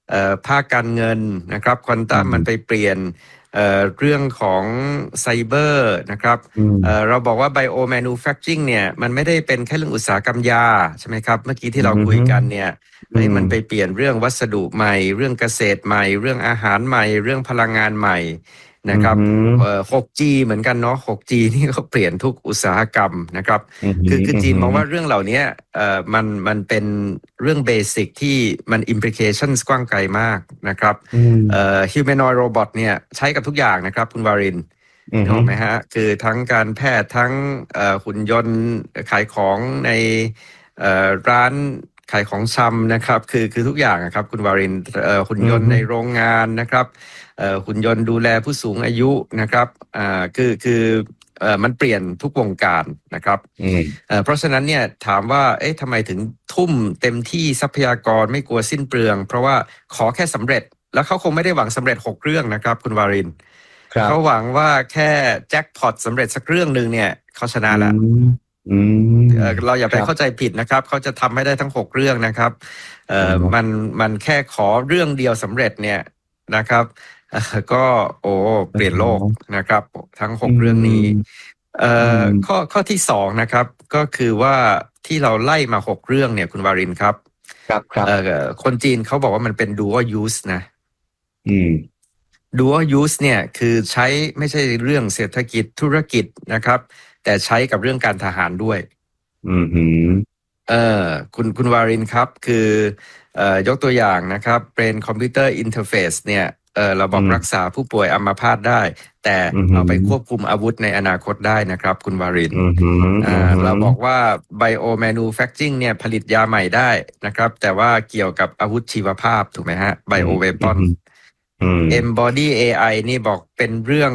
ภาคการเงินนะครับควอนตัมมันไปเปลี่ยนเรื่องของไซเบอร์นะครับเราบอกว่า bio manufacturing เนี่ยมันไม่ได้เป็นแค่เรื่องอุตสาหกรรมยาใช่ไหมครับเมื่อกี้ที่เราคุยกันเนี่ยมันไปเปลี่ยนเรื่องวัสดุใหม่เรื่องเกษตรใหม่เรื่องอาหารใหม่เรื่องพลังงานใหม่นะครับ6G เหมือนกันเนาะ 6G นี่ก็เปลี่ยนทุกอุตสาหกรรมนะครับคือจีนมองว่าเรื่องเหล่านี้มันเป็นเรื่องเบสิกที่มัน implications กว้างไกลมากนะครับhumanoid robot เนี่ยใช้กับทุกอย่างนะครับคุณวารินถูกไหมฮะคือทั้งการแพทย์ทั้งหุ่นยนต์ขายของในร้านขายของชำนะครับคือทุกอย่างครับคุณวารินหุ่นยนต์ในโรงงานนะครับหุ่นยนต์ดูแลผู้สูงอายุนะครับคือมันเปลี่ยนทุกวงการนะครับเพราะฉะนั้นเนี่ยถามว่าทำไมถึงทุ่มเต็มที่ทรัพยากรไม่กลัวสิ้นเปลืองเพราะว่าขอแค่สำเร็จแล้วเขาคงไม่ได้หวังสำเร็จ6เรื่องนะครับคุณวารินเขาหวังว่าแค่แจ็คพอตสำเร็จสักเรื่องหนึ่งเนี่ยเขาชนะแล้วเราอย่าไปเข้าใจผิดนะครับเขาจะทำให้ได้ทั้ง6เรื่องนะครับมันแค่ขอเรื่องเดียวสำเร็จเนี่ยนะครับก็เปลี่ยนโลกนะครับทั้ง6เรื่องนี้ข้อที่2นะครับก็คือว่าที่เราไล่มา6เรื่องเนี่ยคุณวารินครับคนจีนเขาบอกว่ามันเป็น dual use นะ dual use เนี่ยคือใช้ไม่ใช่เรื่องเศรษฐกิจธุรกิจนะครับแต่ใช้กับเรื่องการทหารด้วยคุณวารินครับคือยกตัวอย่างนะครับ Brain Computer Interface เนี่ยเราบอกรักษาผู้ป่วยอัมพาตได้แต่เอาไปควบคุมอาวุธในอนาคตได้นะครับคุณวารินเราบอกว่า bio manufacturing เนี่ยผลิตยาใหม่ได้นะครับแต่ว่าเกี่ยวกับอาวุธชีวภาพถูกไหมฮะ bio weapon embody AI นี่บอกเป็นเรื่อง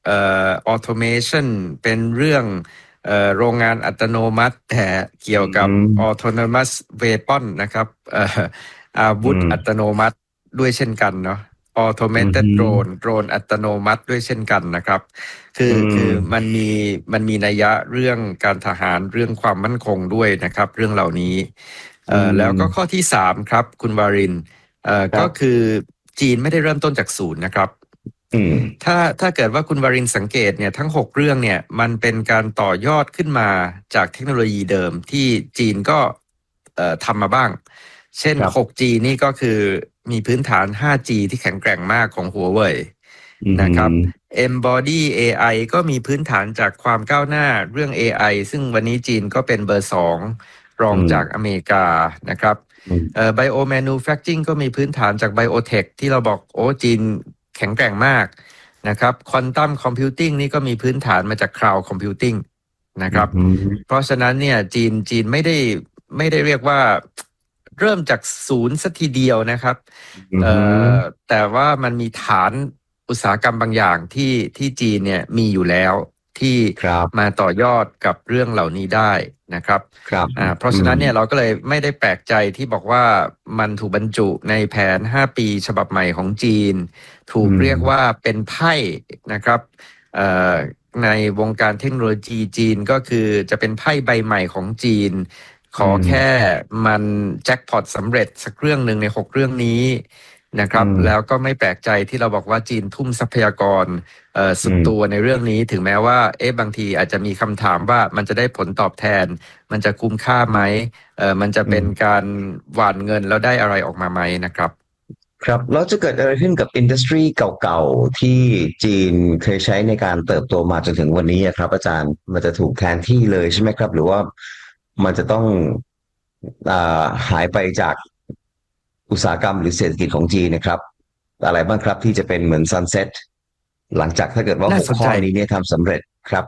automation เป็นเรื่องโรงงานอัตโนมัติแต่เกี่ยวกับ autonomous weapon นะครับอาวุธอัตโนมัติด้วยเช่นกันเนาะautomated drone อัตโนมัติด้วยเช่นกันนะครับคือมันมีนัยยะเรื่องการทหารเรื่องความมั่นคงด้วยนะครับเรื่องเหล่านี้แล้วก็ข้อที่3ครับคุณวารินก็คือจีนไม่ได้เริ่มต้นจากศูนย์นะครับถ้าเกิดว่าคุณวารินสังเกตเนี่ยทั้ง6เรื่องเนี่ยมันเป็นการต่อยอดขึ้นมาจากเทคโนโลยีเดิมที่จีนก็ทำมาบ้างเช่น 6G นี่ก็คือมีพื้นฐาน 5G ที่แข็งแกร่งมากของ Huawei นะครับ Embody AI ก็มีพื้นฐานจากความก้าวหน้าเรื่อง AI ซึ่งวันนี้จีนก็เป็นเบอร์2รองจากอเมริกานะครับBio Manufacturing ก็มีพื้นฐานจาก Biotech ที่เราบอกจีนแข็งแกร่งมากนะครับ Quantum Computing นี่ก็มีพื้นฐานมาจาก Cloud Computing นะครับเพราะฉะนั้นเนี่ยจีนไม่ได้เรียกว่าเริ่มจากศูนย์สักทีเดียวนะครับแต่ว่ามันมีฐานอุตสาหกรรมบางอย่างที่จีนเนี่ยมีอยู่แล้วที่มาต่อยอดกับเรื่องเหล่านี้ได้นะครับเพราะฉะนั้นเนี่ยเราก็เลยไม่ได้แปลกใจที่บอกว่ามันถูกบรรจุในแผน5 ปีฉบับใหม่ของจีนถูกเรียกว่าเป็นไพ่นะครับในวงการเทคโนโลยีจีนก็คือจะเป็นไพ่ใบใหม่ของจีนขอแค่มันแจ็คพอตสำเร็จสักเรื่องหนึ่งใน6เรื่องนี้นะครับแล้วก็ไม่แปลกใจที่เราบอกว่าจีนทุ่มทรัพยากรสุดตัวในเรื่องนี้ถึงแม้ว่าบางทีอาจจะมีคำถามว่ามันจะได้ผลตอบแทนมันจะคุ้มค่าไหมมันจะเป็นการหว่านเงินแล้วได้อะไรออกมาไหมนะครับครับแล้วจะเกิดอะไรขึ้นกับอินดัสทรีเก่าๆที่จีนเคยใช้ในการเติบโตมาจนถึงวันนี้ครับอาจารย์มันจะถูกแทนที่เลยใช่ไหมครับหรือว่ามันจะต้องหายไปจากอุตสาหกรรมหรือเศรษฐกิจของจีนนะครับอะไรบ้างครับที่จะเป็นเหมือนซันเซ็ตหลังจากถ้าเกิดว่า6 ข้อนี้เนี่ยทำสำเร็จครับ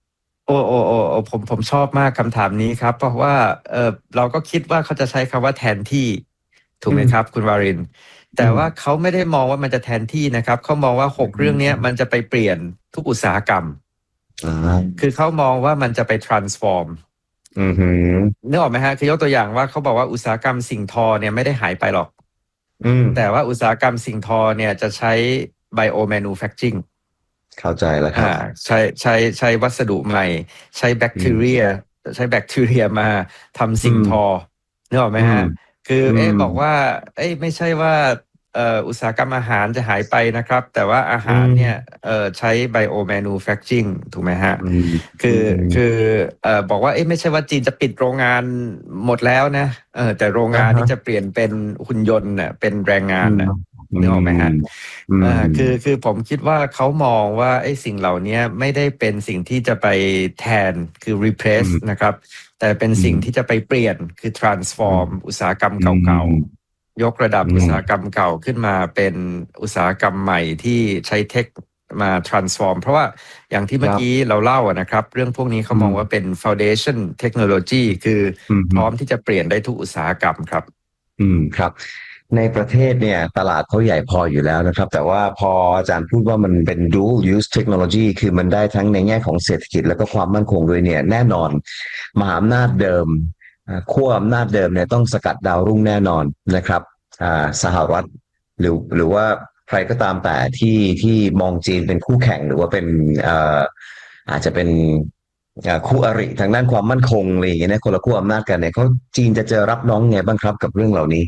ผมชอบมากคำถามนี้ครับเพราะว่าเราก็คิดว่าเขาจะใช้คำว่าแทนที่ถูกไหมครับคุณวารินแต่ว่าเขาไม่ได้มองว่ามันจะแทนที่นะครับเขามองว่า6เรื่องนี้มันจะไปเปลี่ยนทุกอุตสาหกรรมคือเขามองว่ามันจะไป transform นึกออกไหมฮะคือยกตัวอย่างว่าเขาบอกว่าอุตสาหกรรมสิ่งทอเนี่ยไม่ได้หายไปหรอกแต่ว่าอุตสาหกรรมสิ่งทอเนี่ยจะใช้ bio manufacturing เข้าใจแล้วครับใช้วัสดุใหม่ใช้แบคทีเรียมาทำสิ่งทอนึกออกไหมฮะคือบอกว่าไม่ใช่ว่าอุตสาหกรรมอาหารจะหายไปนะครับแต่ว่าอาหารเนี่ยใช้ bio manufacturing ถูกไหมฮะคือบอกว่าไม่ใช่ว่าจีนจะปิดโรงงานหมดแล้วนะแต่โรงงานนี่จะเปลี่ยนเป็นหุ่นยนต์น่ะเป็นแรงงานน่ะนึกออกไหมฮะคือผมคิดว่าเขามองว่าไอ้สิ่งเหล่านี้ไม่ได้เป็นสิ่งที่จะไปแทนคือ replace นะครับแต่เป็นสิ่งที่จะไปเปลี่ยนคือ transform อุตสาหกรรมเก่าๆยกระดับอุตสาหกรรมเก่าขึ้นมาเป็นอุตสาหกรรมใหม่ที่ใช้เทคมา transform เพราะว่าอย่างที่เมื่อกี้เราเล่านะครับเรื่องพวกนี้เขามองว่าเป็น foundation technology คือพร้อมที่จะเปลี่ยนได้ทุกอุตสาหกรรมครับครับในประเทศเนี่ยตลาดเขาใหญ่พออยู่แล้วนะครับแต่ว่าพออาจารย์พูดว่ามันเป็น dual use technology คือมันได้ทั้งในแง่ของเศรษฐกิจแล้วก็ความมั่นคงด้วยเนี่ยแน่นอนมหาอำนาจเดิมขั้วอำนาจเดิมเนี่ยต้องสกัดดาวรุ่งแน่นอนนะครับสหรัฐหรือว่าใครก็ตามแต่ที่มองจีนเป็นคู่แข่งหรือว่าเป็นอาจจะเป็นคู่อริทางด้านความมั่นคงอะไรอย่างเงี้ยนะคนละขั้วอำนาจกันเนี่ยเขาจีนจะเจอรับน้องไงบ้างครับกับเรื่องเหล่านี้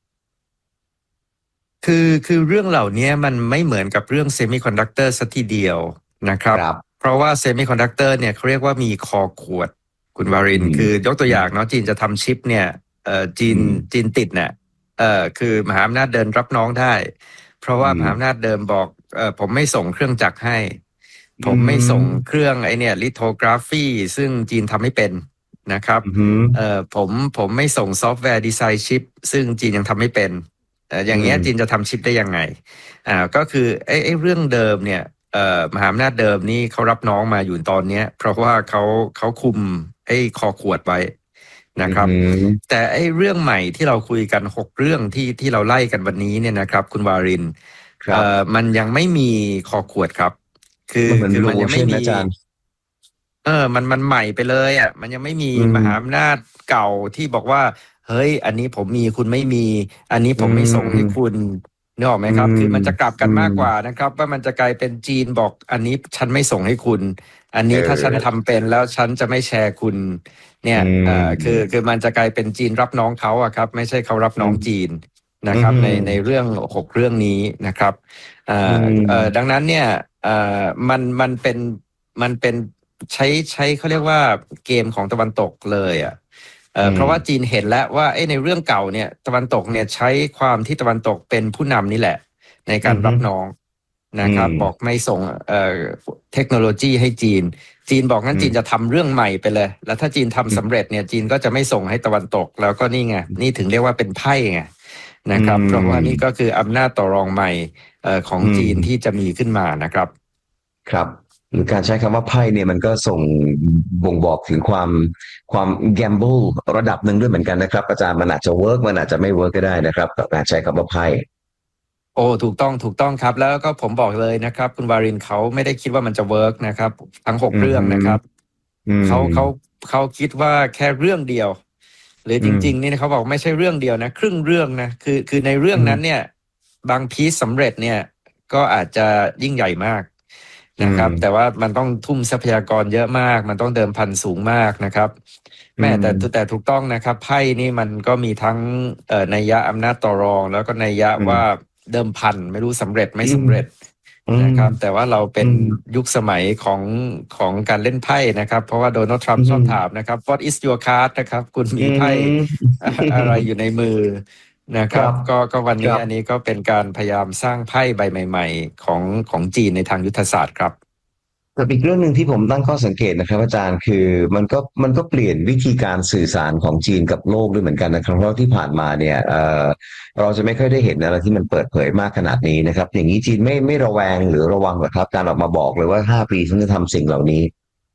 คือเรื่องเหล่านี้มันไม่เหมือนกับเรื่องเซมิคอนดักเตอร์สัทีเดียวนะครับเพราะว่าเซมิคอนดักเตอร์เนี่ยเขาเรียกว่ามีคอขวดคุณวารินคือยกตัวอย่างเนาะจีนจะทำชิปเนี่ยจีนติดเนี่ยคือมหาอำนาจเดินรับน้องได้เพราะว่ามหาอำนาจเดิมบอกผมไม่ส่งเครื่องจักรให้ผมไม่ส่งเครื่องไอเนี่ยลิโทกราฟีซึ่งจีนทำไม่เป็นนะครับผมไม่ส่งซอฟต์แวร์ดีไซน์ชิปซึ่งจีนยังทำไม่เป็นอย่างเงี้ยจีนจะทำชิปได้ยังไงก็คือไอ้เรื่องเดิมเนี่ยมหาอำนาจเดิมนี่เขารับน้องมาอยู่ตอนเนี้ยเพราะว่าเขาคุมไอ้คอขวดไว้นะครับแต่ไอ้เรื่องใหม่ที่เราคุยกัน6เรื่องที่เราไล่กันวันนี้เนี่ยนะครับคุณวารินมันยังไม่มีคอขวดครับคือมันยังไม่มีมันใหม่ไปเลยอ่ะมันยังไม่มีมหาอำนาจเก่าที่บอกว่าเฮ้ยอันนี้ผมมีคุณไม่มีอันนี้ผมไม่ส่งให้คุณนึกออกไหมครับคือมันจะกลับกันมากกว่านะครับว่ามันจะกลายเป็นจีนบอกอันนี้ฉันไม่ส่งให้คุณอันนี้ถ้าฉันทำเป็นแล้วฉันจะไม่แชร์คุณเนี่ยคือมันจะกลายเป็นจีนรับน้องเขาอะครับไม่ใช่เขารับน้องจีนนะครับในเรื่อง6เรื่องนี้นะครับดังนั้นเนี่ยมันเป็นใช้เขาเรียกว่าเกมของตะวันตกเลยอ่ะเพราะว่าจีนเห็นแล้วว่าในเรื่องเก่าเนี่ยตะวันตกเนี่ยใช้ความที่ตะวันตกเป็นผู้นำนี่แหละในการรับน้องนะครับบอกไม่ส่งเทคโนโลยีให้จีนบอกงั้นจีนจะทำเรื่องใหม่ไปเลยแล้วถ้าจีนทำสำเร็จเนี่ยจีนก็จะไม่ส่งให้ตะวันตกแล้วก็นี่ไงนี่ถึงเรียกว่าเป็นไพ่ไงนะครับเพราะว่านี่ก็คืออำนาจต่อรองใหม่ของจีนที่จะมีขึ้นมานะครับครับหรือการใช้คำว่าไพ่เนี่ยมันก็ส่งบ่งบอกถึงความแกมเบิลระดับหนึ่งด้วยเหมือนกันนะครับอาจารย์มันอาจจะเวิร์กมันอาจจะไม่เวิร์กก็ได้นะครับกับการใช้คำว่าไพ่โอ้ถูกต้องครับแล้วก็ผมบอกเลยนะครับคุณวารินเขาไม่ได้คิดว่ามันจะเวิร์กนะครับทั้ง6เรื่องนะครับเขาคิดว่าแค่เรื่องเดียวหรือจริงๆนี่เขาบอกไม่ใช่เรื่องเดียวนะครึ่งเรื่องนะคือในเรื่องนั้นเนี่ยบางพีซสำเร็จเนี่ยก็อาจจะยิ่งใหญ่มากนะครับแต่ว่ามันต้องทุ่มทรัพยากรเยอะมากมันต้องเดิมพันสูงมากนะครับแม่แต่ถูกต้องนะครับไพ่นี่มันก็มีทั้งนัยยะอำนาจต่อรองแล้วก็นัยยะว่าเดิมพันไม่รู้สำเร็จไม่สำเร็จนะครับแต่ว่าเราเป็นยุคสมัยของการเล่นไพ่นะครับเพราะว่าโดนัลด์ทรัมป์ชอบถามนะครับ What is your card นะครับคุณมีไพ่อะไรอยู่ในมือนะครับก็วันนี้อันนี้ก็เป็นการพยายามสร้างไพ่ใบใหม่ๆของจีนในทางยุทธศาสตร์ครับแต่อีกเรื่องหนึ่งที่ผมตั้งข้อสังเกตนะครับอาจารย์คือมันก็เปลี่ยนวิธีการสื่อสารของจีนกับโลกด้วยเหมือนกันนะครับเพราะที่ผ่านมาเนี่ยเราจะไม่ค่อยได้เห็นอะไรที่มันเปิดเผยมากขนาดนี้นะครับอย่างนี้จีนไม่ระแวงหรือระวังหรอครับการออกมาบอกเลยว่า5 ปีฉันจะทำสิ่งเหล่านี้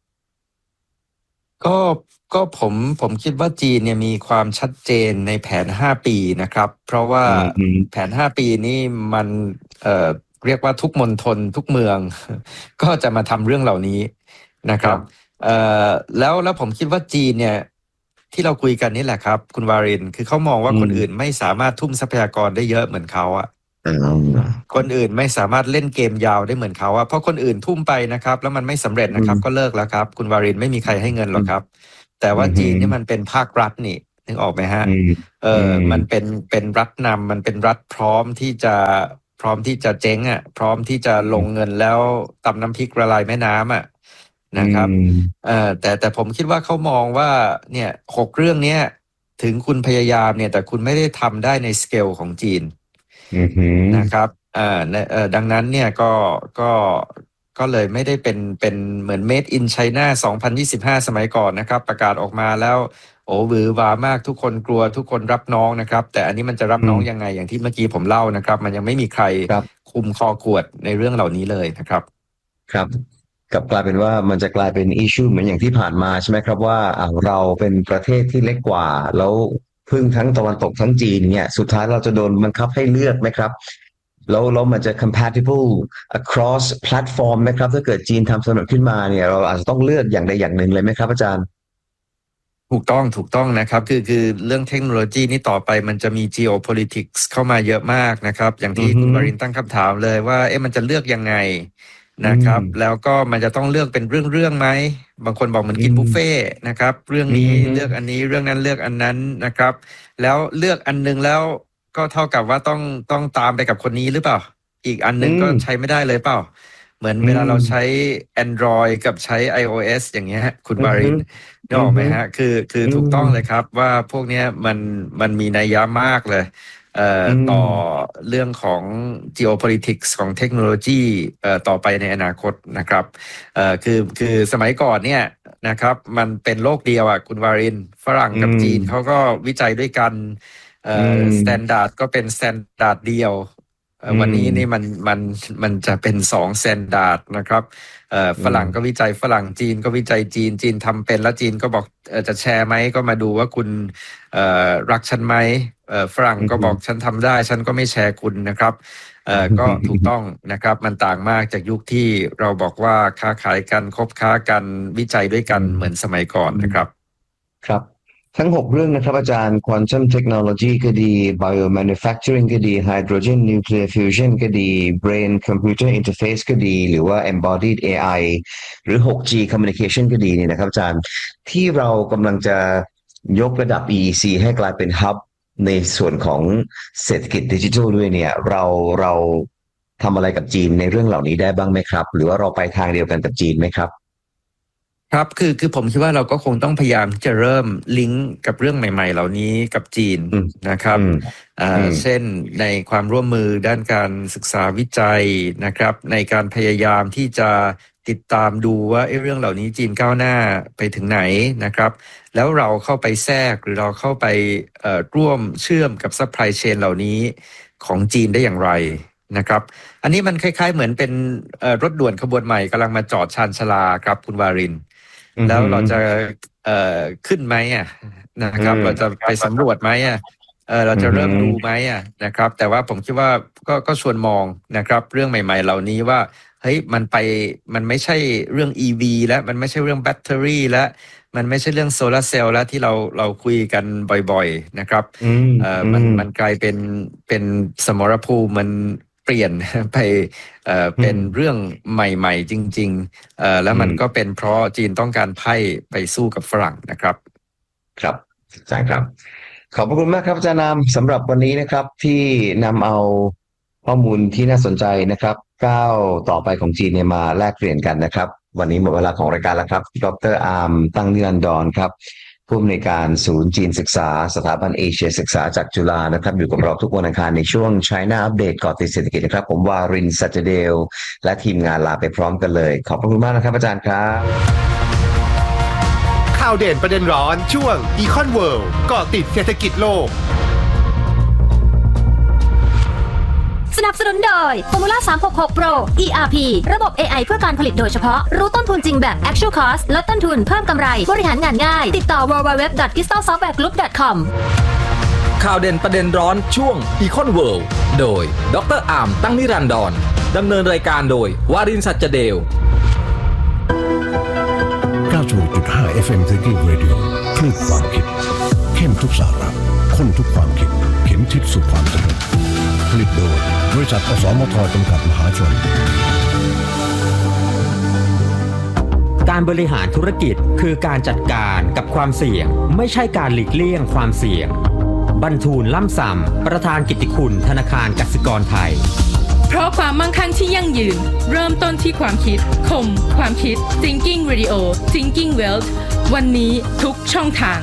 ก็ผมคิดว่าจีนเนี่ยมีความชัดเจนในแผน5 ปีนะครับเพราะว่าแผน5 ปีนี้มันเรียกว่าทุกมณฑลทุกเมืองก็จะมาทำเรื่องเหล่านี้นะครับแล้วผมคิดว่าจีนเนี่ยที่เราคุยกันนี่แหละครับคุณวารินคือเขามองว่าคนอื่นไม่สามารถทุ่มทรัพยากรได้เยอะเหมือนเขาอะคนอื่นไม่สามารถเล่นเกมยาวได้เหมือนเขาอะเพราะคนอื่นทุ่มไปนะครับแล้วมันไม่สำเร็จนะครับก็เลิกแล้วครับคุณวารินไม่มีใครให้เงินหรอกครับแต่ว่าจีนนี่มันเป็นภาครัฐนี่นึกออกไหมฮะมมันเป็นรัฐนำมันเป็นรัฐพร้อมที่จะเจ๊งอ่ะพร้อมที่จะลงเงินแล้วตำน้ำพริกละลายแม่น้ำอ่ะนะครับแต่ผมคิดว่าเขามองว่าเนี่ย6 เรื่องเนี้ยถึงคุณพยายามเนี่ยแต่คุณไม่ได้ทำได้ในสเกลของจีนนะครับดังนั้นเนี่ยก็เลยไม่ได้เป็นเหมือน Made in China 2025 สมัยก่อนนะครับประกาศออกมาแล้วโอ้หวือหวามากทุกคนกลัวทุกคนรับน้องนะครับแต่อันนี้มันจะรับน้องยังไงอย่างที่เมื่อกี้ผมเล่านะครับมันยังไม่มีใครคุมคอขวดในเรื่องเหล่านี้เลยนะครับครับกับกลายเป็นว่ามันจะกลายเป็นอิชชูเหมือนอย่างที่ผ่านมาใช่ไหมครับว่าเราเป็นประเทศที่เล็กกว่าแล้วพึ่งทั้งตะวันตกทั้งจีนเนี่ยสุดท้ายเราจะโดนบังคับให้เลือกไหมครับแล้วมันจะ compatible across platform ไหมครับถ้าเกิดจีนทำสำเร็จขึ้นมาเนี่ยเราอาจจะต้องเลือกอย่างใดอย่างหนึ่งเลยไหมครับอาจารย์ถูกต้องนะครับคือเรื่องเทคโนโลยีนี่ต่อไปมันจะมี geopolitics เข้ามาเยอะมากนะครับอย่างที่คุณวรินทร์ตั้งคำถามเลยว่ามันจะเลือกยังไงนะครับแล้วก็มันจะต้องเลือกเป็นเรื่องไหมบางคนบอกเหมือนกินบุฟเฟ่นะครับเรื่องนี้เลือกอันนี้เรื่องนั้นเลือกอันนั้นนะครับแล้วเลือกอันนึงแล้วก็เท่ากับว่าต้องตามไปกับคนนี้หรือเปล่าอีกอันนึงก็ใช้ไม่ได้เลยเปล่าเหมือนเวลาเราใช้ Android กับใช้ iOS อย่างเงี้ยคุณวรินทร์นึกออกไหมฮะคือถูกต้องเลยครับว่าพวกเนี้ยมันมีนัยยะมากเลยต่อเรื่องของ geopolitics ของเทคโนโลยีต่อไปในอนาคตนะครับคือสมัยก่อนเนี่ยนะครับมันเป็นโลกเดียวอ่ะคุณวารินฝรั่งกับจีนเขาก็วิจัยด้วยกันสแตนดาร์ดก็เป็นสแตนดาร์ดเดียววันนี้นี่มันจะเป็น2 สแตนดาร์ดนะครับฝรั่งก็วิจัยฝรั่งจีนก็วิจัยจีนทำเป็นแล้วจีนก็บอกจะแชร์ไหมก็มาดูว่าคุณรักฉันไหมฝรั่งก็บอกฉันทำได้ฉันก็ไม่แชร์คุณนะครับก็ถูกต้องนะครับมันต่างมากจากยุคที่เราบอกว่าค้าขายกันคบค้ากันวิจัยด้วยกันเหมือนสมัยก่อนนะครับครับทั้ง6 เรื่องนะครับอาจารย์ Quantum Technology ก็ดี Biomanufacturing ก็ดี Hydrogen Nuclear Fusion ก็ดี Brain Computer Interface ก็ดีหรือว่า Embodied AI หรือ 6G Communication ก็ดีเนี่ยนะครับอาจารย์ที่เรากำลังจะยกระดับ EEC ให้กลายเป็น Hub ในส่วนของเศรษฐกิจดิจิทัลด้วยเนี่ยเราทำอะไรกับจีนในเรื่องเหล่านี้ได้บ้างไหมครับหรือว่าเราไปทางเดียวกันกับจีนไหมครับครับคือผมคิดว่าเราก็คงต้องพยายามจะเริ่มลิงก์กับเรื่องใหม่ๆเหล่านี้กับจีนนะครับเช่นในความร่วมมือด้านการศึกษาวิจัยนะครับในการพยายามที่จะติดตามดูว่าเรื่องเหล่านี้จีนก้าวหน้าไปถึงไหนนะครับแล้วเราเข้าไปแทรกหรือเราเข้าไปร่วมเชื่อมกับซัพพลายเชนเหล่านี้ของจีนได้อย่างไรนะครับอันนี้มันคล้ายๆเหมือนเป็นรถด่วนขบวนใหม่กำลังมาจอดชานชาลาครับคุณวารินแล้วเราจะขึ้นไหมนะครับเราจะไปสำรวจไหมเราจะเริ่มดูไหมนะครับแต่ว่าผมคิดว่าก็ชวนมองนะครับเรื่องใหม่ๆเหล่านี้ว่าเฮ้ยมันไม่ใช่เรื่อง EV แล้วมันไม่ใช่เรื่องแบตเตอรี่แล้วมันไม่ใช่เรื่องโซลาร์เซลล์แล้วที่เราคุยกันบ่อยๆนะครับมันกลายเป็นสมรภูมิมันเปลี่ยนไปเป็นเรื่องใหม่ๆจริงๆแล้วมันก็เป็นเพราะจีนต้องการไพ่ไปสู้กับฝรั่งนะครับครับใช่ครับขอบพระคุณมากครับอาจารย์นำสำหรับวันนี้นะครับที่นำเอาข้อมูลที่น่าสนใจนะครับก้าวต่อไปของจีนเนี่ยมาแลกเปลี่ยนกันนะครับวันนี้หมดเวลาของรายการแล้วครับดร.อาร์มตั้งนิรันดรครับผู้อำนวยการศูนย์จีนศึกษาสถาบันเอเชียศึกษาจากจุฬานะครับอยู่กับเราทุกวันอังคารในช่วง China Update ก่อติดเศรษฐกิจนะครับผมวารินทร์ สัจเดลและทีมงานลาไปพร้อมกันเลยขอบคุณมากนะครับอาจารย์ครับข่าวเด่นประเด็นร้อนช่วง Econ World ก่อติดเศรษฐกิจโลกสนับสนุนโดย Formula 366 Pro ERP ระบบ AI เพื่อการผลิตโดยเฉพาะรู้ต้นทุนจริงแบบ Actual Cost ลดต้นทุนเพิ่มกำไรบริหารงานง่ายติดต่อ www.crystalsoftwaregroup.com ข่าวเด่นประเด็นร้อนช่วง Econ World โดยดร.อาร์มตั้งนิรันดรดำเนินรายการโดยวารินทร์ สัจเดล 96.5 FM Thinking Radio คลื่นความคิดเข้มทุกสาระข้นทุกความคิดเข็มทิศสู่ความสำเร็จผลิตโดยบริษัทอสมทจำกัดมหาชนการบริหารธุรกิจคือการจัดการกับความเสี่ยงไม่ใช่การหลีกเลี่ยงความเสี่ยงบรรทูลล่ำซำประธานกิตติคุณธนาคารกสิกรไทยเพราะความมั่งคั่งที่ยั่งยืนเริ่มต้นที่ความคิดคมความคิด Thinking Radio Thinking Wealth วันนี้ทุกช่องทาง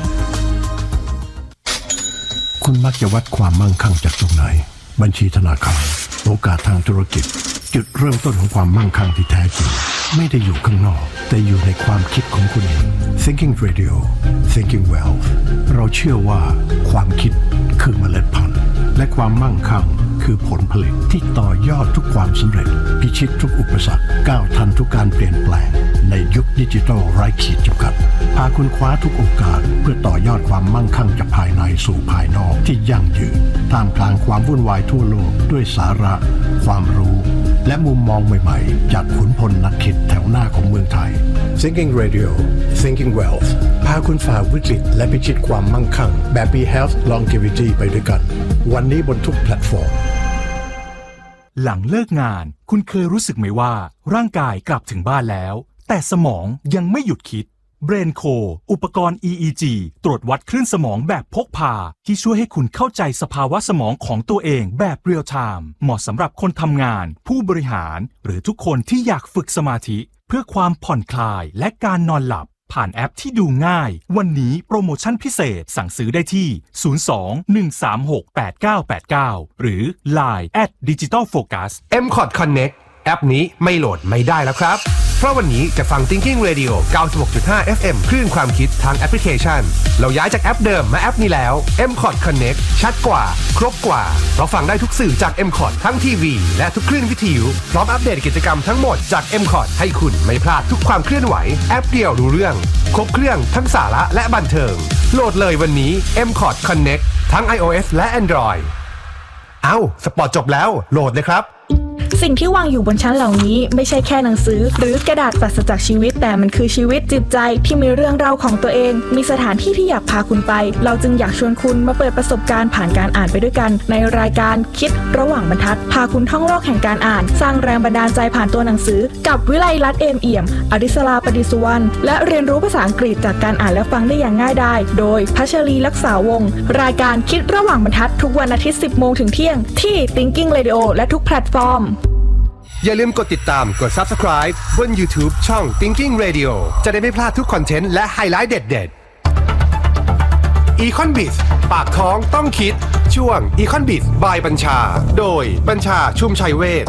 คุณมักจะวัดความมั่งคั่งจากตรงไหนบัญชีธนาคารโอกาสทางธุรกิจจุดเริ่มต้นของความมั่งคั่งที่แท้จริงไม่ได้อยู่ข้างนอกแต่อยู่ในความคิดของคุณเอง Thinking Radio Thinking Wealth เราเชื่อว่าความคิดคือเมล็ดพันธุ์และความมั่งคั่งคือผลผลิตที่ต่อยอดทุกความสำเร็จพิชิตทุกอุปสรรคก้าวทันทุกการเปลี่ยนแปลงในยุคดิจิทัลไร้ขีดจำกัดพาคุณคว้าทุกโอกาสเพื่อต่อยอดความมั่งคั่งจากภายในสู่ภายนอกที่ยั่งยืนท่ามกลางความวุ่นวายทั่วโลกด้วยสาระความรู้และมุมมองใหม่ๆจากขุนพลนักคิดแถวหน้าของเมืองไทย Thinking Radio Thinking Wealth พาคุณฝ่าวิกฤตและพิชิตความมั่งคั่งแบบ Be Health Longevity ไปด้วยกันวันนี้บนทุกแพลตฟอร์มหลังเลิกงานคุณเคยรู้สึกไหมว่าร่างกายกลับถึงบ้านแล้วแต่สมองยังไม่หยุดคิด BrainCo อุปกรณ์ EEG ตรวจวัดคลื่นสมองแบบพกพาที่ช่วยให้คุณเข้าใจสภาวะสมองของตัวเองแบบเรียลไทม์เหมาะสำหรับคนทำงานผู้บริหารหรือทุกคนที่อยากฝึกสมาธิเพื่อความผ่อนคลายและการนอนหลับผ่านแอปที่ดูง่ายวันนี้โปรโมชั่นพิเศษสั่งซื้อได้ที่02-136-8989หรือ Line @digitalfocus MCOT Connect แอปนี้ไม่โหลดไม่ได้แล้วครับเพราะวันนี้จะฟัง Thinking Radio 96.5 FM คลื่นความคิดทางแอปพลิเคชันเราย้ายจากแอปเดิมมาแอปนี้แล้ว MCOT Connect ชัดกว่าครบกว่าเราฟังได้ทุกสื่อจาก MCOT ทั้งทีวีและทุกคลื่นวิทยุพร้อมอัปเดตกิจกรรมทั้งหมดจาก MCOT ให้คุณไม่พลาดทุกความเคลื่อนไหวแอปเดียวรู้เรื่องครบเครื่องทั้งสาระและบันเทิงโหลดเลยวันนี้ MCOT Connect ทั้ง iOS และ Android สปอร์ตจบแล้วโหลดเลยครับสิ่งที่วางอยู่บนชั้นเหล่านี้ไม่ใช่แค่หนังสือหรือกระดาษปราศจากชีวิตแต่มันคือชีวิตจิตใจที่มีเรื่องราวของตัวเองมีสถานที่ที่อยากพาคุณไปเราจึงอยากชวนคุณมาเปิดประสบการณ์ผ่านการอ่านไปด้วยกันในรายการคิดระหว่างบรรทัดพาคุณท่องโลกแห่งการอ่านสร้างแรงบันดาลใจผ่านตัวหนังสือกับวิไลรัตน์เอมเอี่ยมอริศราประดิษฐ์สุวรรณและเรียนรู้ภาษาอังกฤษจากการอ่านและฟังได้อย่างง่ายดายโดยพัชรีรักษาวงศ์รายการคิดระหว่างบรรทัดทุกวันอาทิตย์ 10 โมงถึงเที่ยงที่ Thinking Radio และทุกแพลตฟอร์มอย่าลืมกดติดตามกด Subscribe บน YouTube ช่อง Thinking Radio จะได้ไม่พลาดทุกคอนเทนต์และไฮไลท์เด็ดๆ Econbiz ปากท้องต้องคิดช่วง Econbiz by บัญชาโดยบัญชาชุมชัยเวช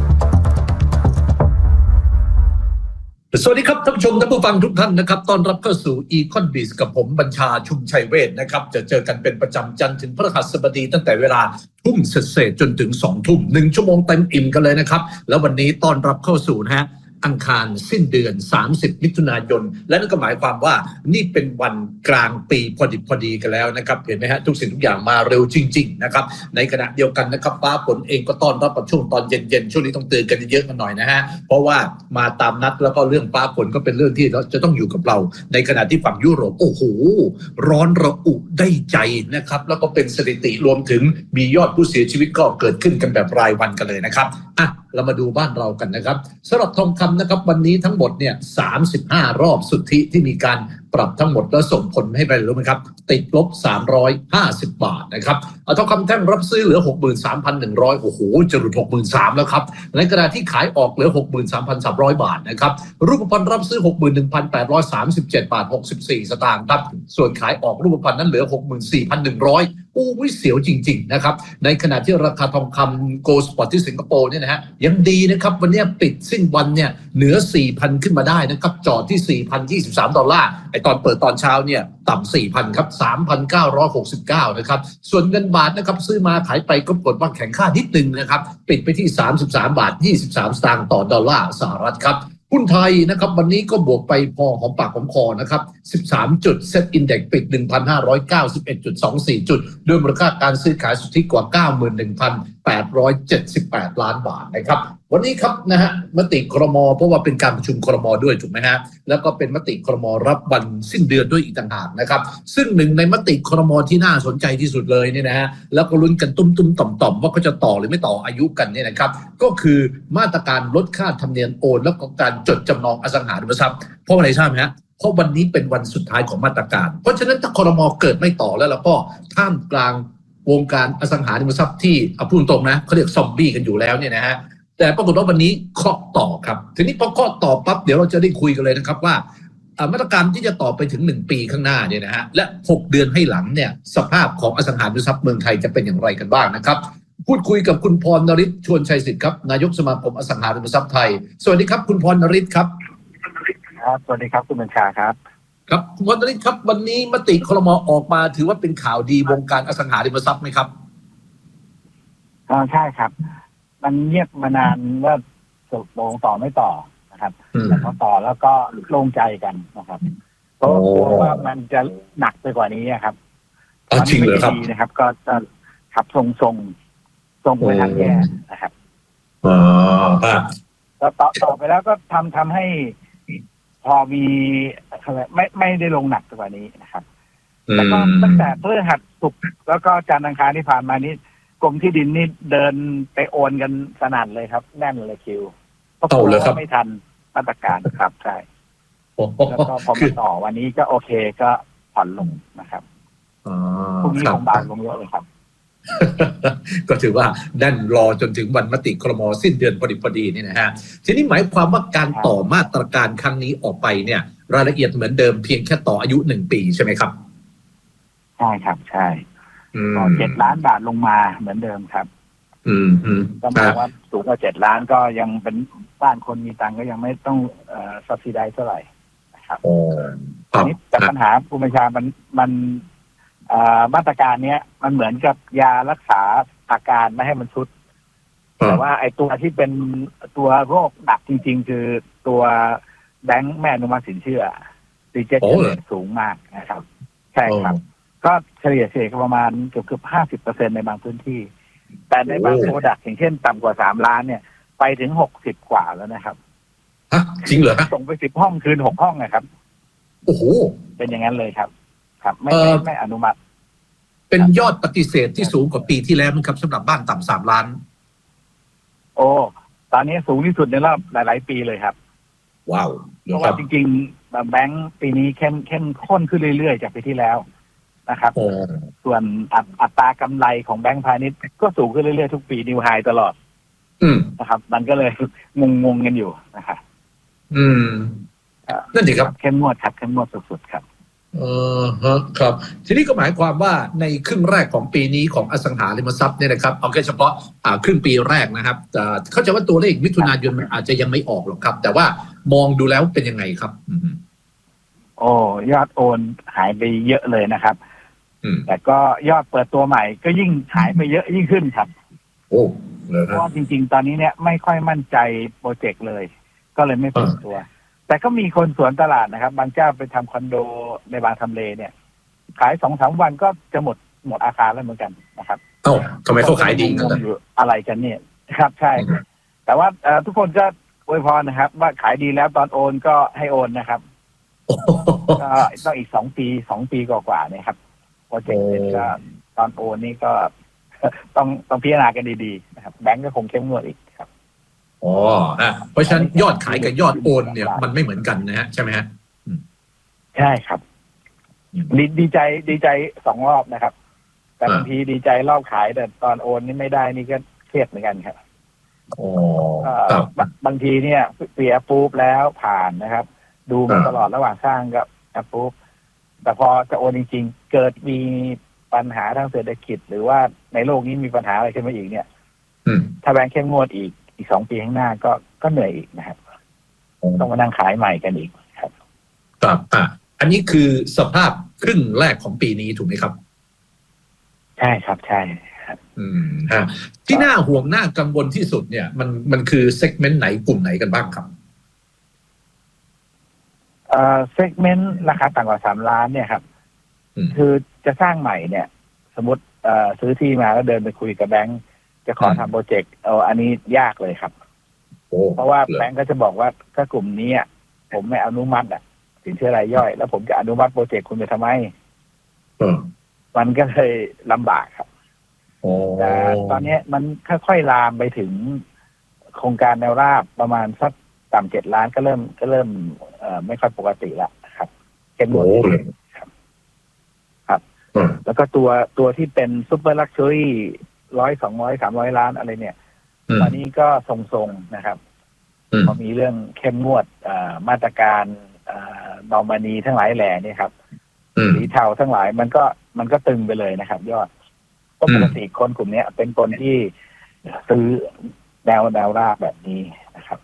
สวัสดีครับท่านผู้ชมท่านผู้ฟังทุกท่านนะครับต้อนรับเข้าสู่ Econbiz กับผมบัญชาชุมชัยเวชนะครับจะเจอกันเป็นประจำจันทร์ถึงพฤหัสบดีตั้งแต่เวลาทุ่มเศษจนถึง2 ทุ่ม1 ชั่วโมงเต็มอิ่มกันเลยนะครับแล้ววันนี้ต้อนรับเข้าสู่นะฮะอังคารสิ้นเดือน30มิถุนายนและนั่นก็หมายความว่านี่เป็นวันกลางปีพอดีกันแล้วนะครับเห็นไหมฮะทุกสิ่งทุกอย่างมาเร็วจริงๆนะครับในขณะเดียวกันนะครับฟ้าฝนเองก็ต้อนรับกับช่วงตอนเย็นๆช่วงนี้ต้องเตือนกันเยอะๆกันหน่อยนะฮะเพราะว่ามาตามนัดแล้วก็เรื่องฟ้าฝนก็เป็นเรื่องที่เราจะต้องอยู่กับเราในขณะที่ฝั่งยุโรปโอ้โหร้อนระอุได้ใจนะครับแล้วก็เป็นสถิติรวมถึงมียอดผู้เสียชีวิตก็เกิดขึ้นกันแบบรายวันกันเลยนะครับเรามาดูบ้านเรากันนะครับสำหรับทองคำนะครับวันนี้ทั้งหมดเนี่ย35รอบสุทธิที่มีการปรับทั้งหมดแล้วส่งผลให้ไปรู้ไหมครับติดลบ350 บาทนะครับทองคำแท่งรับซื้อเหลือ 63,100 โอ้โหจะหลุด 63,000 แล้วครับในขณะที่ขายออกเหลือ 63,300 บาทนะครับรูปพรรณรับซื้อ 61,837 บาท 64 สตางค์ครับส่วนขายออกรูปพรรณนั้นเหลือ 64,100โอ้ยเสียวจริงๆนะครับในขณะที่ราคาทองคำโกลด์สปอตที่สิงคโปร์เนี่ยนะฮะยังดีนะครับวันนี้ปิดสิ้นวันเนี่ยเหนือ 4,000 ขึ้นมาได้นะครับจอดที่ 4,023 ดอลลาร์ไอตอนเปิดตอนเช้าเนี่ยต่ำ 4,000 ครับ 3,969 นะครับส่วนเงินบาทนะครับซื้อมาขายไปก็กดว่าแข็งค่านิดนึงนะครับปิดไปที่ 33 บาท 23 สตางค์ต่อดอลลาร์สหรัฐครับหุ้นไทยนะครับวันนี้ก็บวกไปพอหอมปากหอมคอนะครับ13จุดเซ็ตอินเด็กซ์ปิด 1,591.24 จุดด้วยมูลค่าการซื้อขายสุทธิกว่า 91,878 ล้านบาทนะครับวันนี้ครับนะฮะมติครม.เพราะว่าเป็นการประชุมครม.ด้วยถูกไหมฮะแล้วก็เป็นมติครม.รับวันสิ้นเดือนด้วยอีกต่างหากนะครับซึ่งหนึ่งในมติครม.ที่น่าสนใจที่สุดเลยเนี่ยนะฮะแล้วก็ลุ้นกันตุ้มๆต่อมๆว่าเขาจะต่อหรือไม่ต่ออายุกันเนี่ยนะครับก็คือมาตรการลดค่าธรรมเนียมโอนแล้วก็การจดจำนองอสังหาริมทรัพย์เพราะอะไรทราบไหมฮะเพราะวันนี้เป็นวันสุดท้ายของมาตรการเพราะฉะนั้นถ้าครม.เกิดไม่ต่อแล้วก็ท่ามกลางวงการอสังหาริมทรัพย์ที่พูดตรงนะเขาเรียกซอมบี้กันอยู่แล้วเนี่ยนะฮะแต่ปรากฏว่าวันนี้เคาะต่อครับทีนี้พอเคาะต่อปั๊บเดี๋ยวเราจะได้คุยกันเลยนะครับว่ามาตรการที่จะต่อไปถึง1 ปีข้างหน้าเนี่ยนะฮะและ6 เดือนให้หลังเนี่ยสภาพของอสังหาริมทรัพย์เมืองไทยจะเป็นอย่างไรกันบ้างนะครับพูดคุยกับคุณพรนฤทธิ์ชวนชัยสิทธิ์ครับนายกสมาคมอสังหาริมทรัพย์ไทยสวัสดีครับคุณพรนฤทธิ์ครับครับสวัสดีครับคุณบัญชาครับครับคุณพรนฤทธิ์ครับวันนี้มติครม.ออกมาถือว่าเป็นข่าวดีวงการอสังหาริมทรัพย์ไหมครับใช่ครับมันเงียบมานานว่าสุดโมงต่อไม่ต่อนะครับแต่พอต่อแล้วก็โล่งใจกันนะครับเพราะว่ามันจะหนักไปกว่านี้ครับจริงเหรอครับนะครับก็จะขับทรงไปทางแย่นะครับแล้วต่อไปแล้วก็ทำให้พอมีไม่ได้ลงหนักกว่านี้นะครับแต่ก็ตั้งแต่พฤหัสศุกร์แล้วก็จันทร์อังคารที่ผ่านมานี้กรมที่ดินนี่เดินไปโอนกันสนั่นเลยครับแน่นเลยคิวเพราะไม่ทันมาตรการครับใช่แล้วก็พอมาต่อวันนี้ก็โอเคก็ผ่อนลงนะครับพรุ่งนี้คงบางลงเยอะเลยครับก็ถือว่าแน่นรอจนถึงวันมติครม.สิ้นเดือนพอดีนี่นะฮะทีนี้หมายความว่าการต่อมาตรการครั้งนี้ออกไปเนี่ยรายละเอียดเหมือนเดิมเพียงแค่ต่ออายุ1 ปีใช่ไหมครับใช่ครับใช่ต่อ7 ล้านบาทลงมาเหมือนเดิมครับก็หมายว่าสูงกว่า7 ล้านก็ยังเป็นบ้านคนมีตังก็ยังไม่ต้องsubsidize เท่าไหร่นะครับอันนี้แต่ปัญหาภูมิปัญญามันมาตรการเนี้ยมันเหมือนกับยารักษาอาการไม่ให้มันชุดแต่ว่าไอ้ตัวที่เป็นตัวโรคหนักจริงๆคือตัวแบงค์แม่อนุมัติสินเชื่อrejection rate สูงมากนะครับใช่ครับก็เฉลี่ยประมาณเกือบ 50% ในบางพื้นที่แต่ในบางโปรดักต์อย่างเช่นต่ำกว่า3 ล้านเนี่ยไปถึง60 กว่าแล้วนะครับจริงเหรอส่งไป10 ห้องคืน6 ห้องนะครับโอ้โหเป็นอย่างนั้นเลยครับไม่อนุมัติเป็นยอดปฏิเสธที่สูงกว่าปีที่แล้วนะครับสำหรับบ้านต่ำ3 ล้านโอ้ตอนนี้สูงที่สุดในรอบหลายๆปีเลยครับว้าวเพราะว่าจริงๆแบงค์ปีนี้เข้มข้นขึ้นเรื่อยๆจากปีที่แล้วนะครับส่วนอัตรากำไรของแบงค์พาณิชย์ก็สูงขึ้นเรื่อยๆทุกปีนิวไฮตลอดนะครับมันก็เลยงงกันอยู่นะครับนั่นสิครับเข้มงวดสุดๆครับครับทีนี้ก็หมายความว่าในครึ่งแรกของปีนี้ของอสังหาริมทรัพย์เนี่ยนะครับเอาแค่เฉพาะครึ่งปีแรกนะครับเข้าใจว่าตัวเลขมิถุนายนมันอาจจะยังไม่ออกหรอกครับแต่ว่ามองดูแล้วเป็นยังไงครับโอ้ยอดโอนหายไปเยอะเลยนะครับแต่ก็ยอดเปิดตัวใหม่ก็ยิ่งหายไปเยอะยิ่งขึ้นครับเพราะจริงๆตอนนี้เนี่ยไม่ค่อยมั่นใจโปรเจกต์เลยก็เลยไม่เปิดตัวแต่ก็มีคนสวนตลาดนะครับบางเจ้าไปทำคอนโดในบางทำเลเนี่ยขาย 2-3 วันก็จะหมดอาคารแล้วเหมือนกันนะครับทำไมเขาขายดีกันอะไรกันเนี่ยครับใช่แต่ว่าทุกคนก็อวยพรนะครับว่าขายดีแล้วตอนโอนก็ให้โอนนะครับก็ต้องอีก2 ปีกว่าๆเนี่ยครับโปรเจกต์ก็ตอนโอนนี่ก็ต้องพิจารณากันดีๆนะครับแบงก์ก็คงเข้มงวดอีกครับเพราะฉะนั้นยอดขายกับยอดโอนเนี่ยมันไม่เหมือนกันนะฮะใช่ไหมฮะใช่ครับดีใจ2 รอบนะครับแต่บางทีดีใจรอบขายแต่ตอนโอนนี่ไม่ได้นี่ก็เครียดเหมือนกันครับบางทีเนี่ยเปียปุ๊บแล้วผ่านนะครับดูมาตลอดระหว่างสร้างก็ปุ๊บแต่พอจะโอนจริงๆเกิดมีปัญหาทางเศรษฐกิจหรือว่าในโลกนี้มีปัญหาอะไรขึ้นมาอีกเนี่ยถ้าแบงค์เข้มงวดอีก2 ปีข้างหน้าก็เหนื่อยอีกนะครับต้องมานั่งขายใหม่กันอีกครับอันนี้คือสภาพครึ่งแรกของปีนี้ถูกไหมครับใช่ครับใช่ครับที่น่าห่วงน่ากังวลที่สุดเนี่ยมันคือเซกเมนต์ไหนกลุ่มไหนกันบ้างครับเซกเมนต์ราคาต่ำกว่า3 ล้านเนี่ยครับคือจะสร้างใหม่เนี่ยสมมติซื้อที่มาแล้วเดินไปคุยกับแบงค์จะขอทำโปรเจกต์อันนี้ยากเลยครับเพราะว่าแบงก์ก็จะบอกว่าถ้ากลุ่มนี้ผมไม่อนุมัติสินเชื่อรายย่อยแล้วผมจะอนุมัติโปรเจกต์คุณไปทำไมมันก็เลยลำบากครับแต่ตอนนี้มันค่อยๆลามไปถึงโครงการแนวราบประมาณสักต่ำ7 ล้านก็เริ่มไม่ค่อยปกติแล้วครับเข้มงวดครับแล้วก็ตัวที่เป็นซุปเปอร์ลักชัวรี่100 200 300 ล้านอะไรเนี่ยตอนนี้ก็ทรงๆนะครับพอมีเรื่องเข้มงวดมาตรการนอร์มานีทั้งหลายแหล่นี่ครับสีเทาทั้งหลายมันก็ตึงไปเลยนะครับยอดปกติคนกลุ่มนี้เป็นคนที่ซื้อแนวราบแบบนี้นะครับ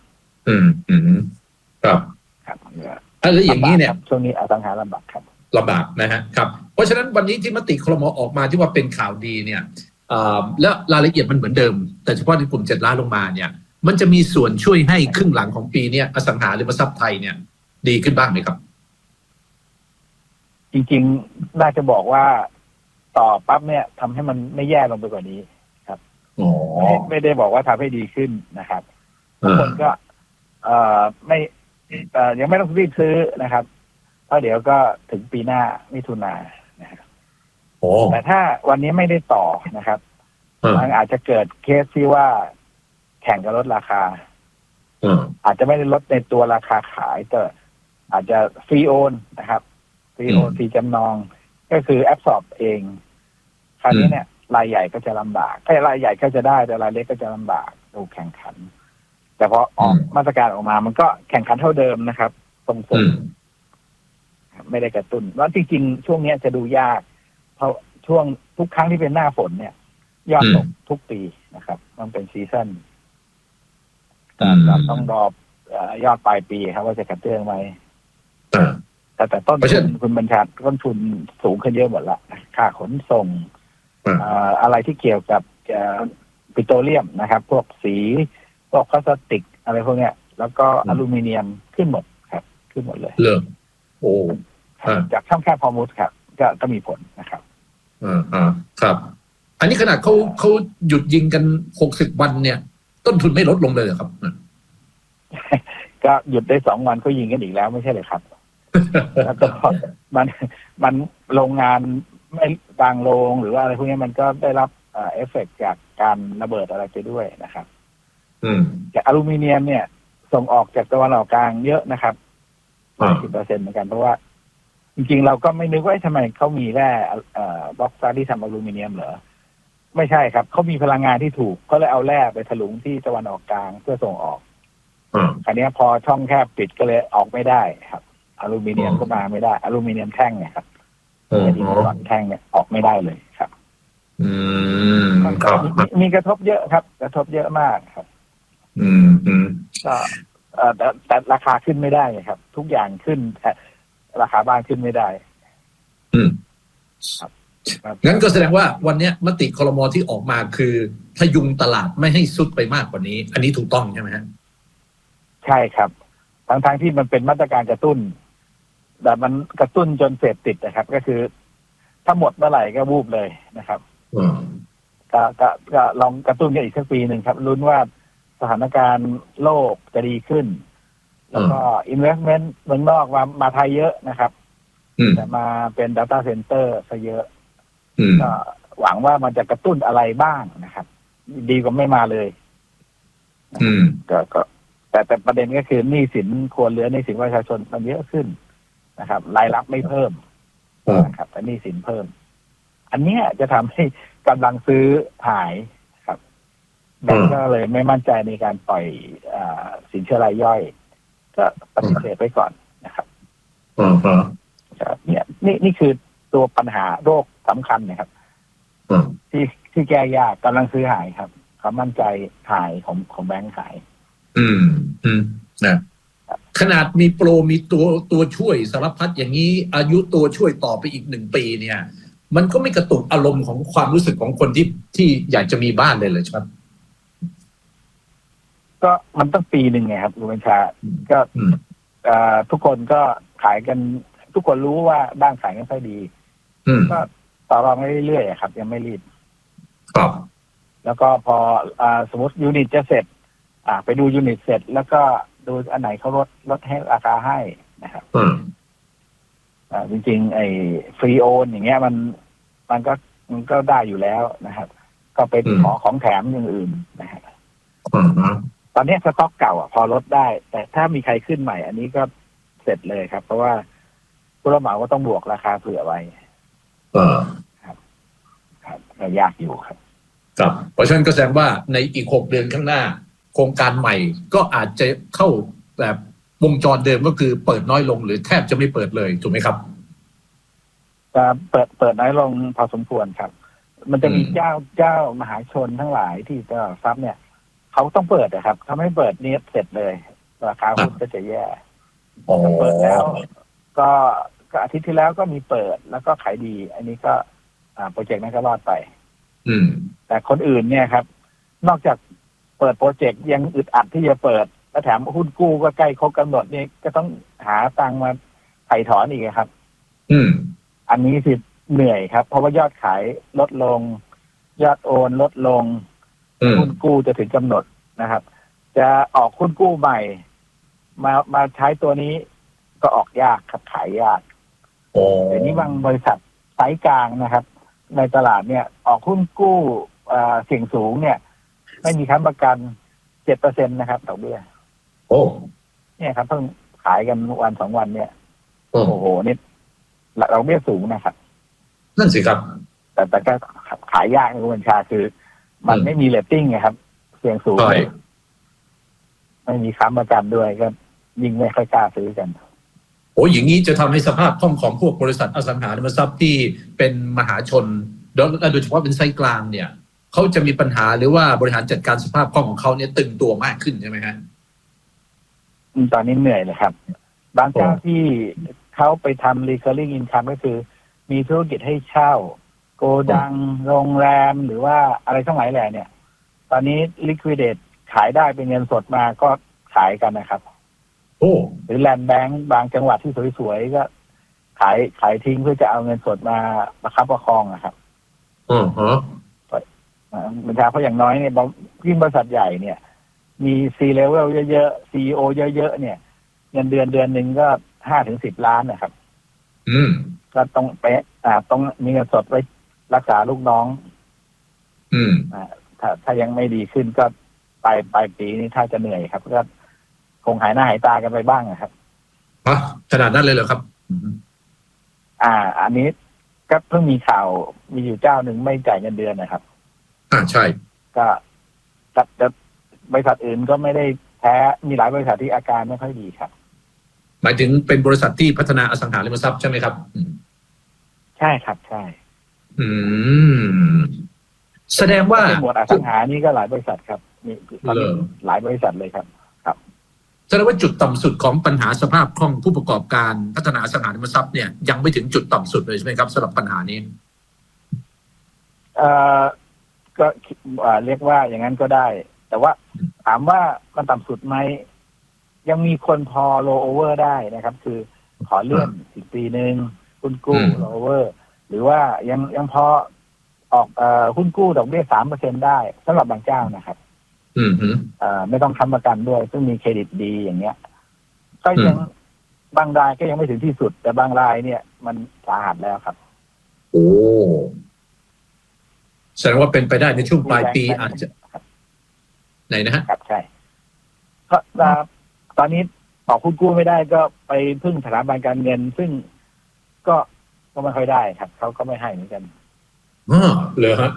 ครับแล้วอย่างนี้เนี่ยช่วงนี้อสังหาลำบากครับลำบากนะฮะครับเพราะฉะนั้นวันนี้ที่มติครม.ออกมาที่ว่าเป็นข่าวดีเนี่ยแล้วรายละเอียดมันเหมือนเดิมแต่เฉพาะในกลุ่ม7 ล้านลงมาเนี่ยมันจะมีส่วนช่วยให้ครึ่งหลังของปีนี้อสังหาริมทรัพย์ไทยเนี่ยดีขึ้นบ้างไหมครับจริงๆน่าจะบอกว่าต่อปั๊บเนี่ยทำให้มันไม่แย่ลงไปกว่านี้ครับไม่ได้บอกว่าทำให้ดีขึ้นนะครับทุกคนก็ไม่ยังไม่ต้องรีบซื้อนะครับเพราะเดี๋ยวก็ถึงปีหน้ามิถุนายนนะครับแต่ถ้าวันนี้ไม่ได้ต่อนะครับมันอาจจะเกิดเคสที่ว่าแข่งกันลดราคาอาจจะไม่ได้ลดในตัวราคาขายแต่อาจจะฟรีโอนนะครับฟรีโอนฟรีจำนองก็คือแอบสอบเองคราวนี้เนี่ยรายใหญ่ก็จะลำบากถ้ารายใหญ่ก็จะได้แต่รายเล็กก็จะลำบากถูกแข่งขันแต่พอออกมาตรการออกมามันก็แข่งขันเท่าเดิมนะครับตรงๆไม่ได้กระตุ้นว่าจริงๆช่วงนี้จะดูยากเพราะช่วงทุกครั้งที่เป็นหน้าฝนเนี่ยยอดตกทุกปีนะครับมันเป็นซีซั่นแต่ต้องรอยอดปลายปีครับว่าจะกระเตื้องไหมแต่ต้นทุนคุณบัญชาต้นทุนสูงขึ้นเยอะหมดละค่าขนส่งอะไรที่เกี่ยวกับปิโตรเลียมนะครับพวกสีพวกพลาสติกอะไรพวกเนี้ยแล้วก็อลูมิเนียมขึ้นหมดครับขึ้นหมดเลยจากช่องแคบฮอร์มุสครับก็มีผลนะครับครับอันนี้ขนาดเขาหยุดยิงกัน60 วันเนี่ยต้นทุนไม่ลดลงเลยเหรอครับก็หยุดได้2 วันก็ยิงกันอีกแล้วไม่ใช่เลยครับแล้วก็มันโรงงานไม่บางโรงหรือว่าอะไรพวกนี้มันก็ได้รับเอฟเฟกต์จากการระเบิดอะไรไปด้วยนะครับแต่อลูมิเนียมเนี่ยส่งออกจากตะวันออกกลางเยอะนะครับ10%เหมือนกันเพราะว่าจริงๆเราก็ไม่นึกว่าทำไมเขามีแร่บล็อกซ่าที่ทำอลูมิเนียมเหรอไม่ใช่ครับเขามีพลังงานที่ถูกเขาเลยเอาแร่ไปถลุงที่ตะวันออกกลางเพื่อส่งออกคราวนี้พอช่องแคบปิดก็เลยออกไม่ได้ครับอลูมิเนียมก็มาไม่ได้อลูมิเนียมแท่งเนี่ยครับที่แท่งเนี่ยออกไม่ได้เลยครับมีกระทบเยอะครับกระทบเยอะมากครับก็แต่ราคาขึ้นไม่ได้ครับทุกอย่างขึ้นแต่ราคาบ้านขึ้นไม่ได้งั้นก็แสดงว่าวันนี้มติครม.ที่ออกมาคือพยุงตลาดไม่ให้ซุดไปมากกว่านี้อันนี้ถูกต้องใช่ไหมฮะใช่ครับทั้งที่มันเป็นมาตรการกระตุ้นแต่มันกระตุ้นจนเสพติดนะครับก็คือถ้าหมดเมื่อไหร่ก็วูบเลยนะครับก็ลองกระตุ้นกันอีกสักปีหนึ่งครับลุ้นว่าสถานการณ์โลกจะดีขึ้นแล้วก็ investment เมืองนอกมาไทยเยอะนะครับแต่มาเป็น data center ซะเยอะก็หวังว่ามันจะกระตุ้นอะไรบ้างนะครับดีกว่าไม่มาเลยก็แต่ประเด็นก็คือหนี้สินครัวเรือนหนี้สินประชาชนมันเยอะขึ้นนะครับรายรับไม่เพิ่มนะครับแต่หนี้สินเพิ่มอันนี้จะทำให้กำลังซื้อหายครับแบงก์ก็เลยไม่มั่นใจในการปล่อยสินเชื่อรายย่อยก็ปฏิเสธไปก่อนนะครับเนี่ยนี่คือตัวปัญหาโรคสำคัญนะครับที่แก้ยากกำลังซื้อหายครับความมั่นใจหายของแบงก์หายนะขนาดมีโปรมีตัวช่วยสารพัดอย่างนี้อายุตัวช่วยต่อไปอีก1 ปีเนี่ยมันก็ไม่กระตุกอารมณ์ของความรู้สึกของคนที่อยากจะมีบ้านเลยใช่ไหมก็มันต้องปีหนึ่งไงครับคุณบัญชาก็ทุกคนก็ขายกันทุกคนรู้ว่าบ้านขายไม่ค่อยดีก็ต่อรองเรื่อยๆครับยังไม่รีบแล้วก็พอสมมติยูนิตจะเสร็จไปดูยูนิตเสร็จแล้วก็ดูอันไหนเขาลดให้ราคาให้นะครับจริงๆไอ้ฟรีโอนอย่างเงี้ยมันก็ได้อยู่แล้วนะครับก็เป็นของแถมอย่างอื่นนะครับตอนนี้สต็อกเก่าพอลดได้แต่ถ้ามีใครขึ้นใหม่อันนี้ก็เสร็จเลยครับเพราะว่าผู้รับเหมาก็ต้องบวกราคาเผื่อไว้ครับยากอยู่ครับครับเพราะฉะนั้นก็แสดงว่าในอีก6 เดือนข้างหน้าโครงการใหม่ก็อาจจะเข้าแบบวงจรเดิมก็คือเปิดน้อยลงหรือแทบจะไม่เปิดเลยถูกไหมครับเปิดน้อยลงพอสมควรครับมันจะมีเจ้ามหาชนทั้งหลายที่ตลาดทรัพย์เนี่ยเขาต้องเปิดนะครับถ้าไม่เปิดนี่เสร็จเลยราคาหุ้นก็จะแย่เปิดแล้วก็อาทิตย์ที่แล้วก็มีเปิดแล้วก็ขายดีอันนี้ก็โปรเจกต์นั้นก็รอดไปแต่คนอื่นเนี่ยครับนอกจากเปิดโปรเจกต์ยังอึดอัดที่จะเปิดและแถมหุ้นกู้ก็ใกล้ครบกำหนดนี่ก็ต้องหาตังค์มาไถ่ถอนอีกครับอันนี้สิเหนื่อยครับเพราะว่ายอดขายลดลงยอดโอนลดลงหุ้นกู้จะถึงกำหนดนะครับจะออกหุ้นกู้ใหม่มาใช้ตัวนี้ก็ออกยากครับขายยากเดี๋ยวนี้บางบริษัทไซส์กลางนะครับในตลาดเนี่ยออกหุ้นกู้เสี่ยงสูงเนี่ยไม่มีค้ำประกัน 7% นะครับดอกเบี้ยเนี่ยครับเพิ่งขายกันวัน2 วันเนี่ยโอ้โหนี่ดอกเบี้ยสูงนะครับนั่นสิครับแต่ก็ขายยากในคุณบัญชาคือมันไม่มีเรตติ้งไงครับเสี่ยงสูงไม่มีค้ำประกันด้วยก็ยิ่งไม่ค่อยกล้าซื้อกันอย่างนี้จะทำให้สภาพคล่องของพวกบริษัทอสังหาริมทรัพย์ที่เป็นมหาชนโดยเฉพาะเป็นไซส์กลางเนี่ยเขาจะมีปัญหาหรือว่าบริหารจัดการสภาพคล่องของเขาเนี่ยตึงตัวมากขึ้นใช่ไหมฮะตอนนี้เหนื่อยเลยครับบางเจ้าที่เขาไปทำ recurring income ก็คือมีธุรกิจให้เช่าโกดังโรงแรมหรือว่าอะไรทั้งหลายแหล่เนี่ยตอนนี้ liquidate ขายได้เป็นเงินสดมาก็ขายกันนะครับหรือแลนด์แบงก์บางจังหวัดที่สวยๆก็ขายทิ้งเพื่อจะเอาเงินสดมาประคับประคองนะครับมันเพราะอย่างน้อยเนี่ยยิ่งบริษัทใหญ่เนี่ยมี C level เยอะๆ CEO เยอะๆเนี่ยเงินเดือนนึงก็5-10 ล้านนะครับก็ต้องไปต้องมีเงินสดไว้รักษาลูกน้องถ้ายังไม่ดีขึ้นก็ปลายปีนี้ถ้าจะเหนื่อยครับก็คงหายหน้าหายตากันไปบ้างนะครับขนาดนั้นเลยเหรอครับอันนี้ก็เพิ่งมีข่าวมีอยู่เจ้าหนึ่งไม่จ่ายเงินเดือนนะครับใช่ก็แต่บริษัทอื่นก็ไม่ได้แพ้มีหลายบริษัทที่อาการไม่ค่อยดีครับหมายถึงเป็นบริษัทที่พัฒนาอสังหาริมทรัพย์ใช่ไหมครับใช่ครับใช่แสดงว่าหมวดอสังหานี่ก็หลายบริษัทครับมีหลายบริษัทเลยครับแสดงว่าจุดต่ำสุดของปัญหาสภาพคล่องผู้ประกอบการพัฒนาอสังหาริมทรัพย์เนี่ยยังไม่ถึงจุดต่ำสุดเลยใช่ไหมครับสำหรับปัญหานี้ก็เรียกว่าอย่างนั้นก็ได้แต่ว่าถามว่ามันต่ำสุดไหมยังมีคนพอโลโอเวอร์ได้นะครับคือขอเลื่อนอีกปีนึงหุ้นกู้โลโอเวอร์หรือว่ายังพอออกหุ้นกู้ดอกเบี้ย 3% ได้สำหรับบางเจ้านะครับไม่ต้องค้ำประกันด้วยซึ่งมีเครดิตดีอย่างเงี้ยก็ยังบางรายก็ยังไม่ถึงที่สุดแต่บางรายเนี่ยมันสาหัสแล้วครับแสดงว่าเป็นไปได้ในช่วงปลายปีอาจจะไหนนะฮะครับใช่ก็ตอนนี้ออกหุ้นกู้ไม่ได้ก็ไปพึ่งสถาบันการเงินซึ่งก็ไม่ค่อยได้ครับเขาก็ไม่ให้เหมือนกันเลยฮะ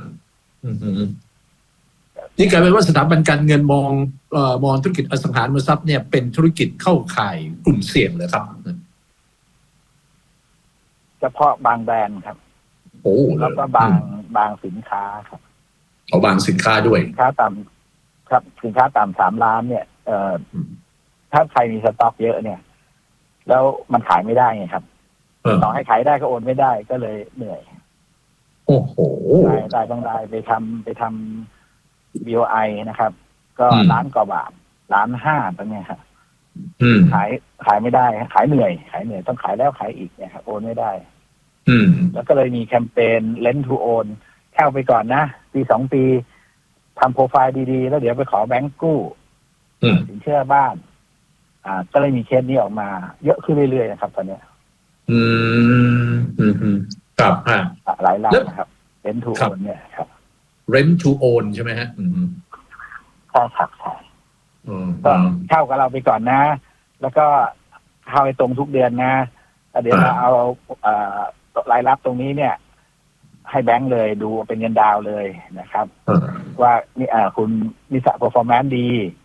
นี่กลายเป็นว่าสถาบันการเงินมองธุรกิจอสังหาริมทรัพย์เนี่ยเป็นธุรกิจเข้าข่ายกลุ่มเสี่ยงเลยครับเฉพาะบางแบรนด์ครับแล้วก็บางสินค้าครับบางสินค้าด้วยสินค้าต่ำครับสินค้าต่ำ3 ล้านเนี่ยถ้าใครมีสต็อกเยอะเนี่ยแล้วมันขายไม่ได้ไงครับต่อให้ขายได้ก็โอนไม่ได้ก็เลยเหนื่อยได้บางรายไปทำ BOI นะครับก็ล้านกว่าบาท1.5 ล้านตรงนี้ครับขายไม่ได้ขายเหนื่อยต้องขายแล้วขายอีกเนี่ยครับโอนไม่ได้แล้วก็เลยมีแคมเปญ Lend to Own เข้าไปก่อนนะปี 2 ปีทำโปรไฟล์ดีๆแล้วเดี๋ยวไปขอแบงก์กู้สินเชื่อบ้านก็เลยมีเคสนี้ออกมาเยอะขึ้นเรื่อยๆนะครับตอนนี้ครับหลายล้านนะครับ rent to own เนี่ยครับ rent to own ใช่ไหมฮะใช่ครับใช่ก็เช่ากับเราไปก่อนนะแล้วก็เข้าไปตรงทุกเดือนนะเดี๋ยวเราเอารายรับตรงนี้เนี่ยให้แบงค์เลยดูเป็นเงินดาวเลยนะครับว่านี่คุณมีperformance ดี